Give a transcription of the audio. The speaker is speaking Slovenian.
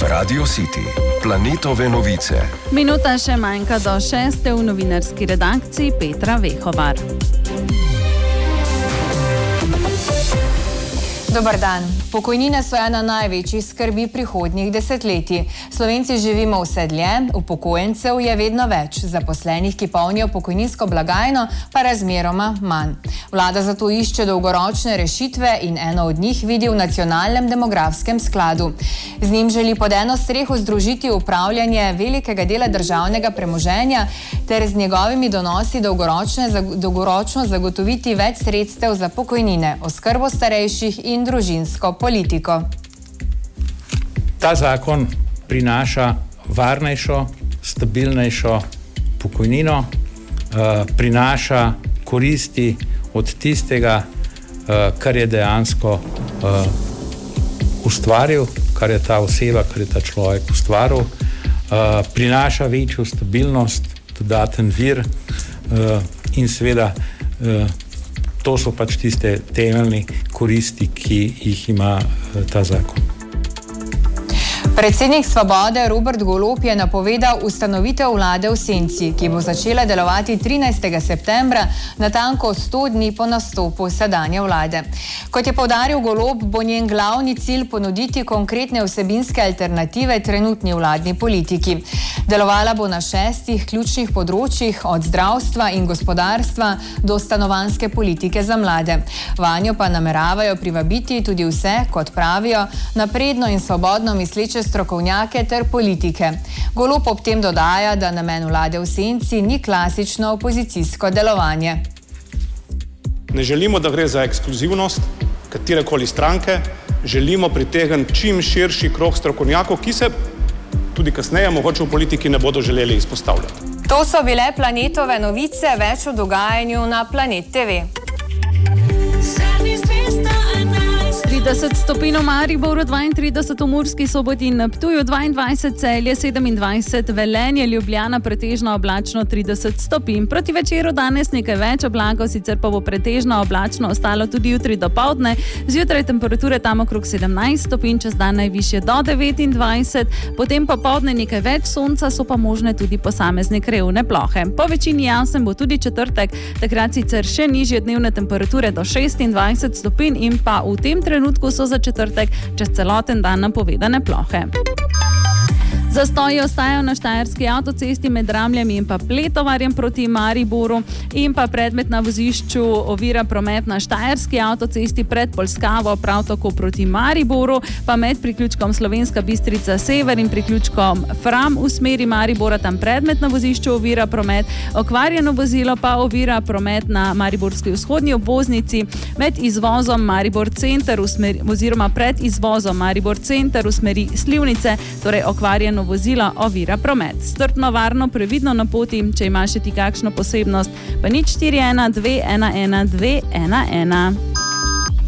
Radio City, Planetove novice. Minuta še manjka do 6. v novinarski redakciji Petra Vehovar. Dobar dan. Pokojnine so ena največjih skrbi prihodnjih desetletij. Slovenci živimo vse dlje, upokojencev je vedno več, zaposlenih, ki polnijo pokojninsko blagajno, pa razmeroma manj. Vlada zato išče dolgoročne rešitve in eno od njih vidi v nacionalnem demografskem skladu. Z njim želi pod eno streho združiti upravljanje velikega dela državnega premoženja ter z njegovimi donosi dolgoročno zagotoviti več sredstev za pokojnine, oskrbo starejših in družinsko politiko. Ta zakon prinaša varnejšo, stabilnejšo pokojnino, prinaša koristi od tistega, kar je dejansko ustvaril, kar je ta oseba, kar je ta človek ustvaril, prinaša večjo stabilnost, dodaten vir in seveda to so pač tiste temeljni koristi, ki jih ima ta zakon. Predsednik Svobode Robert Golob je napovedal ustanovitev vlade v senci, ki bo začela delovati 13. septembra, natanko 100 dni po nastopu sedanje vlade. Kot je poudaril Golob, bo njen glavni cilj ponuditi konkretne vsebinske alternative trenutni vladni politiki. Delovala bo na 6 ključnih področjih, od zdravstva in gospodarstva do stanovanjske politike za mlade. Vanjo pa nameravajo privabiti tudi vse, kot pravijo, napredno in svobodno misleče strokovnjake ter politike. Golob ob tem dodaja, da namen vlade v senci ni klasično opozicijsko delovanje. Ne želimo, da gre za ekskluzivnost katerekoli stranke, želimo pritegniti čim širši krog strokovnjakov, ki se tudi kasneje mogoče v politiki ne bodo želeli izpostavljati. To so bile Planetove novice, več o dogajanju na Planet TV. 30 stopinj v Mariboru, 32 v Murski Soboti in na Ptuju, 22 Celje, 27 Velenje, Ljubljana pretežno oblačno 30 stopinj. Proti večeru danes nekaj več oblakov, sicer pa bo pretežno oblačno ostalo tudi jutri dopoldne. Zjutraj temperature tam okrog 17 stopinj, čez dan najvišje do 29, potem popoldne nekaj več sonca, so pa možne tudi posamezne krajevne plohe. Po večini jasen bo tudi četrtek, takrat sicer še nižje dnevne temperature do 26 stopinj in pa v tem trenutku so za četrtek čez celoten dan napovedane plohe. Zastoji ostajajo na štajerski avtocesti med Ramljami in pa Pletovarjem proti Mariboru in pa predmet na vozišču ovira promet na štajerski avtocesti pred Polskavo, prav tako proti Mariboru, pa med priključkom Slovenska Bistrica Sever in priključkom Fram v smeri Maribora, tam predmet na vozišču ovira promet, okvarjeno vozilo pa ovira promet na Mariborski vzhodni obvoznici med izvozom Maribor Center oziroma pred izvozom Maribor Center v smeri Slivnice, torej okvarjeno vozilo ovira promet. Strpno, varno, previdno na poti, če imaš še ti kakšno posebnost, pa 041 211 211.